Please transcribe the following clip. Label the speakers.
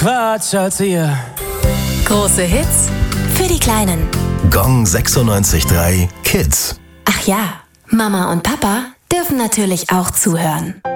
Speaker 1: Quatsch, Erzieher.
Speaker 2: Große Hits für die Kleinen.
Speaker 3: Gong 96.3 Kids.
Speaker 2: Ach ja, Mama und Papa dürfen natürlich auch zuhören.